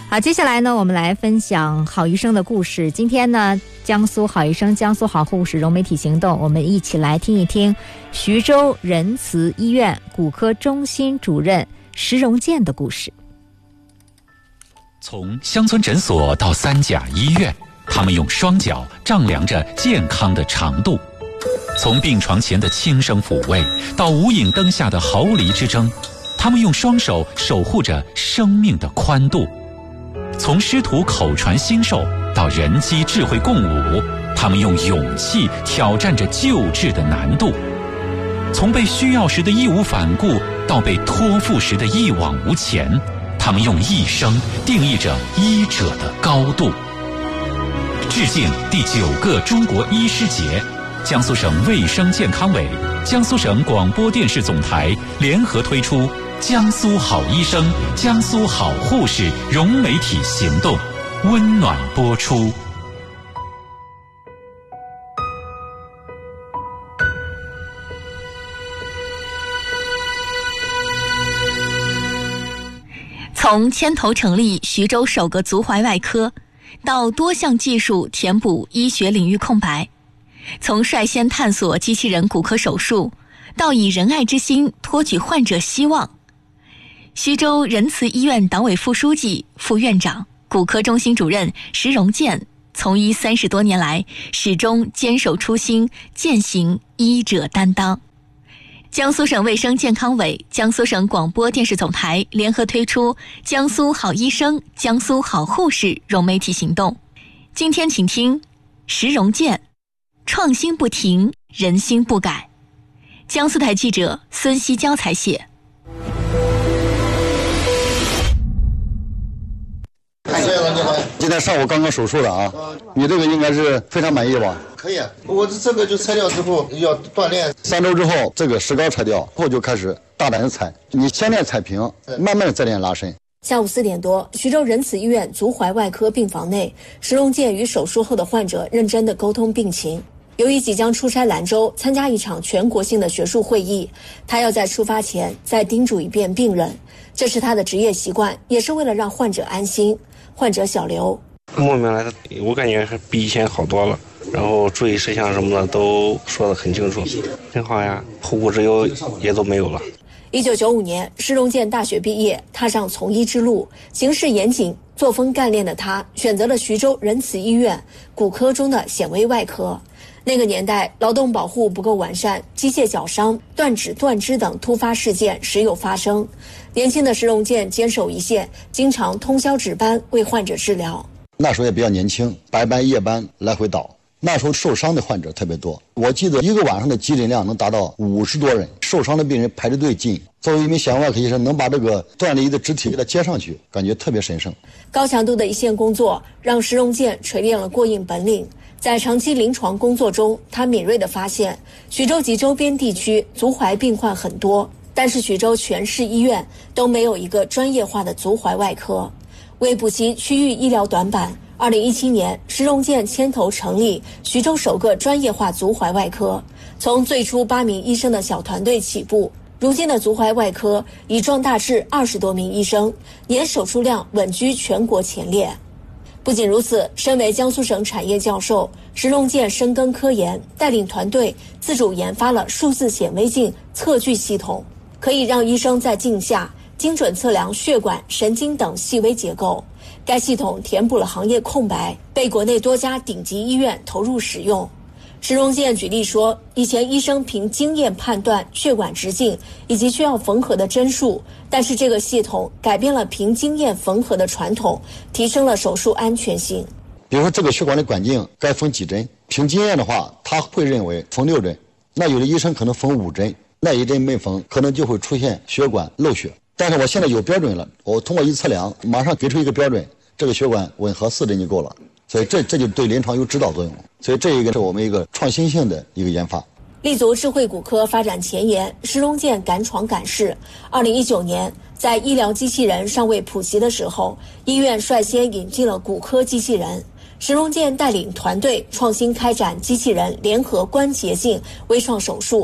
好，接下来呢，我们来分享好医生的故事。今天呢，江苏好医生、江苏好护士融媒体行动，我们一起来听一听徐州仁慈医院骨科中心主任石荣建的故事。 从乡村诊所到三甲医院，他们用双脚丈量着健康的长度；从病床前的轻声抚慰到无影灯下的毫厘之争，他们用双手守护着生命的宽度；从师徒口传心授到人机智慧共舞，他们用勇气挑战着救治的难度；从被需要时的义无反顾到被托付时的一往无前，他们用一生定义着医者的高度。致敬第9个中国医师节，江苏省卫生健康委、江苏省广播电视总台联合推出江苏好医生、江苏好护士融媒体行动，温暖播出。 从牵头成立徐州首个足踝外科，到多项技术填补医学领域空白，从率先探索机器人骨科手术，到以仁爱之心托举患者希望，徐州仁慈医院党委副书记、副院长、骨科中心主任石荣建从医30多年来，始终坚守初心，践行医者担当。江苏省卫生健康委、江苏省广播电视总台联合推出江苏好医生、江苏好护士融媒体行动。今天请听石荣建，创新不停，人心不改。江苏台记者孙希娇采写。 今天上午刚刚手术的啊，你这个应该是非常满意吧？ 可以，我这个就拆掉之后要锻炼 ，3周之后这个石膏拆掉后就开始大胆的踩，你先练踩平，慢慢的再练拉伸。 下午4点多，徐州仁慈医院足踝外科病房内，石荣建与手术后的患者认真地沟通病情。由于即将出差兰州参加一场全国性的学术会议，他要在出发前再叮嘱一遍病人，这是他的职业习惯，也是为了让患者安心。患者小刘， 莫名来的，我感觉是比以前好多了，然后注意事项什么的都说得很清楚，挺好呀，后顾之忧也都没有了。 1995年，石荣建大学毕业，踏上从医之路。行事严谨、作风干练的他，选择了徐州仁慈医院骨科中的显微外科。那个年代，劳动保护不够完善，机械绞伤、断指断肢等突发事件时有发生。年轻的石荣建坚守一线，经常通宵值班为患者治疗。 那时候也比较年轻，白班夜班来回倒。那时候受伤的患者特别多，我记得一个晚上的急诊量能达到50多人，受伤的病人排着队进。作为一名显微外科医生，能把这个断离的肢体给它接上去，感觉特别神圣。 高强度的一线工作让石荣建锤炼了过硬本领。在长期临床工作中，他敏锐地发现，徐州及周边地区足踝病患很多，但是徐州全市医院都没有一个专业化的足踝外科。为补齐区域医疗短板，2017年，石荣建牵头成立徐州首个专业化足踝外科，从最初8名医生的小团队起步，如今的足踝外科已壮大至20多名医生，年手术量稳居全国前列。不仅如此，身为江苏省产业教授，石荣建深耕科研，带领团队自主研发了数字显微镜测距系统，可以让医生在镜下精准测量血管、神经等细微结构。该系统填补了行业空白，被国内多家顶级医院投入使用。石荣建举例说，以前医生凭经验判断血管直径以及需要缝合的针数，但是这个系统改变了凭经验缝合的传统，提升了手术安全性。 比如说这个血管的管径该缝几针，凭经验的话他会认为缝6针，那有的医生可能缝5针，那一针没缝可能就会出现血管漏血。但是我现在有标准了，我通过一测量马上给出一个标准，这个血管吻合4针就够了，所以这就对临床有指导作用。所以这一个是我们一个创新性的一个研发。 立足智慧骨科发展前沿，石荣建敢闯敢试。2019年，在医疗机器人尚未普及的时候，医院率先引进了骨科机器人。石荣建带领团队创新开展机器人联合关节镜微创手术。